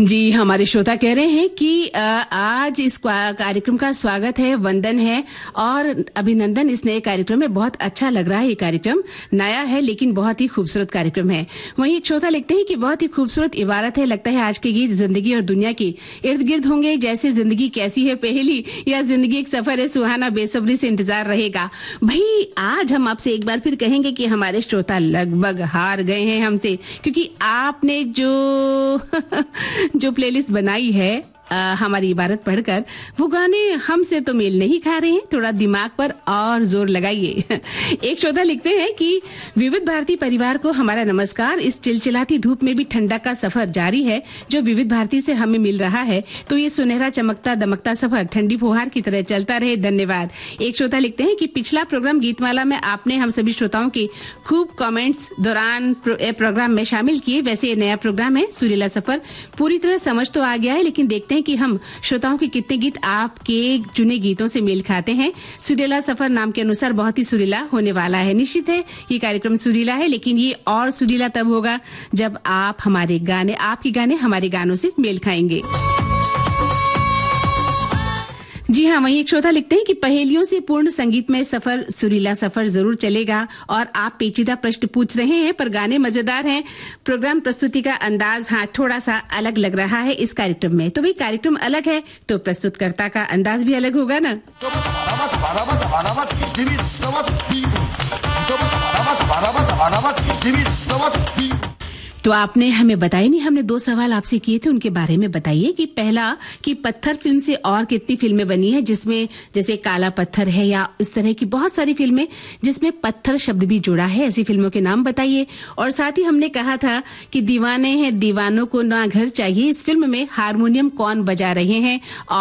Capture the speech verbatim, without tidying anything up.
जी, हमारे श्रोता कह रहे हैं कि आ, आज इस कार्यक्रम का स्वागत है, वंदन है और अभिनंदन इस नए कार्यक्रम में। बहुत अच्छा लग रहा है। ये कार्यक्रम नया है लेकिन बहुत ही खूबसूरत कार्यक्रम है। वहीं एक श्रोता लिखते हैं कि बहुत ही खूबसूरत इबारत है। लगता है आज के गीत जिंदगी और दुनिया की इर्द गिर्द होंगे, जैसे जिंदगी कैसी है पहेली या जिंदगी एक सफर है सुहाना, बेसब्री से इंतजार रहेगा। भाई आज हम आपसे एक बार फिर कहेंगे कि हमारे श्रोता लगभग हार गए हैं हमसे, क्योंकि आपने जो जो प्लेलिस्ट बनाई है आ, हमारी इबारत पढ़कर, वो गाने हमसे तो मेल नहीं खा रहे हैं। थोड़ा दिमाग पर और जोर लगाइए। एक श्रोता लिखते हैं कि विविध भारती परिवार को हमारा नमस्कार। इस चिलचिलाती धूप में भी ठंडा का सफर जारी है जो विविध भारती से हमें मिल रहा है, तो ये सुनहरा चमकता दमकता सफर ठंडी फुहार की तरह चलता रहे। धन्यवाद। एक श्रोता लिखते हैं कि पिछला प्रोग्राम गीतमाला में आपने हम सभी श्रोताओं की खूब कमेंट्स दौरान प्रो, प्रोग्राम में शामिल किए। वैसे ये नया प्रोग्राम है सुरीला सफर, पूरी तरह समझ तो आ गया है, लेकिन देखते हैं कि हम श्रोताओं के कितने गीत आपके चुने गीतों से मेल खाते हैं। सुरीला सफर नाम के अनुसार बहुत ही सुरीला होने वाला है। निश्चित है ये कार्यक्रम सुरीला है, लेकिन ये और सुरीला तब होगा जब आप हमारे गाने आपके गाने हमारे गानों से मेल खाएंगे। जी हाँ, वहीं एक श्रोता लिखते हैं कि पहेलियों से पूर्ण संगीतमय सफर सुरीला सफर जरूर चलेगा और आप पेचीदा प्रश्न पूछ रहे हैं पर गाने मजेदार हैं। प्रोग्राम प्रस्तुति का अंदाज हाँ थोड़ा सा अलग लग रहा है इस कार्यक्रम में। तो भाई कार्यक्रम अलग है तो प्रस्तुतकर्ता का अंदाज भी अलग होगा ना। तो आपने हमें बताया नहीं, हमने दो सवाल आपसे किए थे, उनके बारे में बताइए कि पहला कि पत्थर फिल्म से और कितनी फिल्में बनी है जिसमें जैसे काला पत्थर है या इस तरह की बहुत सारी फिल्में जिसमें पत्थर शब्द भी जुड़ा है, ऐसी फिल्मों के नाम बताइए। और साथ ही हमने कहा था कि दीवाने हैं दीवानों को ना घर चाहिए, इस फिल्म में हारमोनियम कौन बजा रहे हैं।